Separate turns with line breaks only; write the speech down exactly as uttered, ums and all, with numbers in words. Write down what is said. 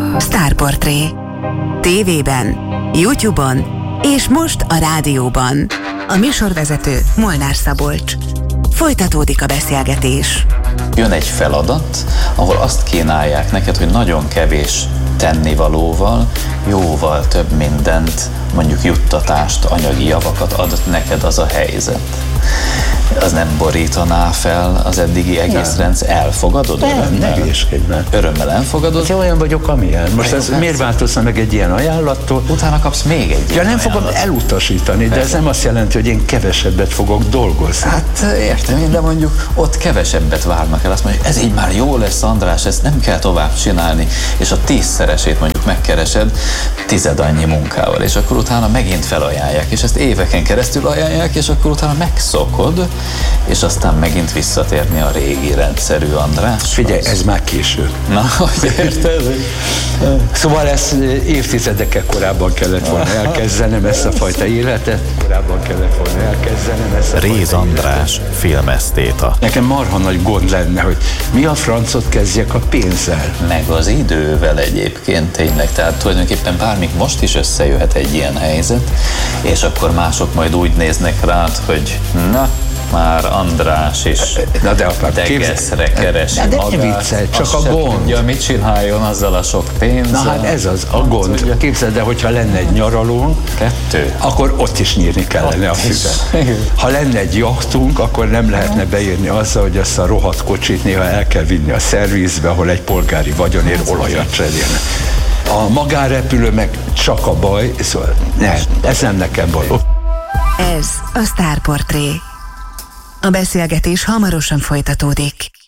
Sztárportré. Tévében, YouTube-on és most a rádióban. A műsorvezető Molnár Szabolcs. Folytatódik a beszélgetés.
Jön egy feladat, ahol azt kínálják neked, hogy nagyon kevés tennivalóval, jóval több mindent, mondjuk juttatást, anyagi javakat ad neked az a helyzet. Az nem borítaná fel az eddigi egész rendszer. Elfogadod?
Nem,
örömmel?
ne hülyeskedj már.
Örömmel elfogadod?
Én olyan vagyok, amilyen. Most ez miért változna meg egy ilyen ajánlattól?
Utána kapsz még egy
Ja, nem fogom
ajánlatot.
elutasítani, de ez nem azt jelenti, hogy én kevesebbet fogok dolgozni.
Hát értem én, de mondjuk ott kevesebbet várnak el. Azt mondja, hogy ez így már jó lesz, András, ezt nem kell tovább csinálni, és a tízszeresét mondjuk megkeresed tized annyi munkával, és akkor utána megint felajánlják, és ezt éveken keresztül ajánlják, és akkor utána megszokod, és aztán megint visszatérni a régi rendszerű András.
Figyelj, ez már késő.
Na, hogy érted?
Szóval ezt évtizedekkel korábban kellett volna elkezdenem ezt a fajta életet. Korábban kellett volna elkezdenem ezt a
Réz
fajta
András,
életet.
filmesztéta.
Nekem marha nagy gond lenne, hogy mi a francot kezdjek a pénzzel.
Meg az idővel egyébként tényleg, tehát tulajdonképpen bármik most is összejöhet egy ilyen helyzet, és akkor mások majd úgy néznek rád, hogy na, már András is
Na de apám,
degeszre keresi
de
magát.
ne viccelj, csak
Azt
a
se
gond.
tudja, mit csináljon azzal a sok pénzzel.
Na hát ez az, a gond. Képzeld el, hogyha lenne egy nyaralónk,
Kettő.
akkor ott is nyírni kellene a füvet. Ha lenne egy jachtunk, akkor nem lehetne beírni azzal, hogy azt a rohadt kocsit néha el kell vinni a szervizbe, ahol egy polgári vagyonért olajat cserélne. A magánrepülő meg csak a baj, szóval ne, ez nem nekem való.
Ez a Sztárportré. A beszélgetés hamarosan folytatódik.